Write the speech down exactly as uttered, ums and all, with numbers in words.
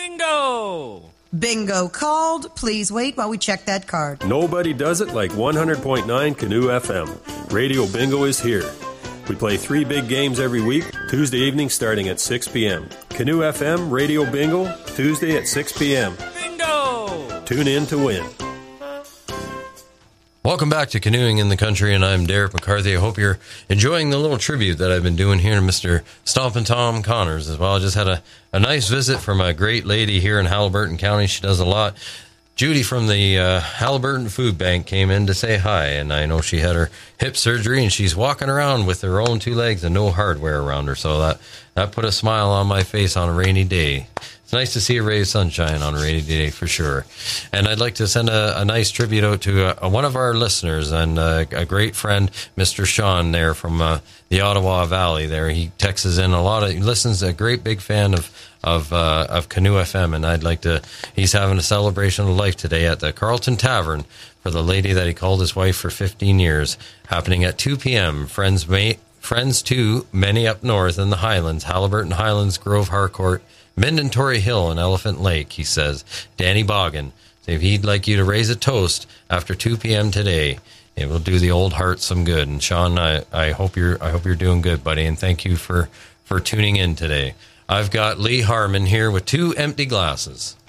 Bingo! Bingo called. Please wait while we check that card. Nobody does it like one hundred point nine Canoe F M. Radio Bingo is here. We play three big games every week, Tuesday evening starting at six p.m. Canoe F M Radio Bingo, Tuesday at six p.m. Bingo! Tune in to win. Welcome back to Canoeing in the Country, and I'm Derek McCarthy. I hope you're enjoying the little tribute that I've been doing here to Mister Stompin' Tom Connors as well. I just had a, a nice visit from a great lady here in Haliburton County. She does a lot. Judy from the uh, Haliburton Food Bank came in to say hi, and I know she had her hip surgery, and she's walking around with her own two legs and no hardware around her, so that, that put a smile on my face on a rainy day. It's nice to see a ray of sunshine on a rainy day for sure. And I'd like to send a, a nice tribute out to uh, one of our listeners and uh, a great friend, Mister Sean there from uh, the Ottawa Valley there. He texts in a lot of, he listens, a great big fan of of uh, of Canoe F M, and I'd like to, he's having a celebration of life today at the Carlton Tavern for the lady that he called his wife for fifteen years, happening at two p.m. Friends may, friends too, many up north in the Highlands, Haliburton Highlands, Grove Harcourt, Mindentory Hill, and Elephant Lake, he says. Danny Boggin, so if he'd like you to raise a toast after two p.m. today, it will do the old heart some good. And Sean, I, I hope you're I hope you're doing good, buddy, and thank you for, for tuning in today. I've got Lee Harmon here with two empty glasses.